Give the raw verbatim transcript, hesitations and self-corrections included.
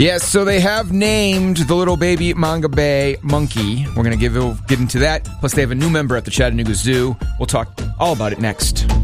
Yes, so they have named the little baby Manga Bay monkey. We're going to give get into that. Plus, they have a new member at the Chattanooga Zoo. We'll talk all about it next.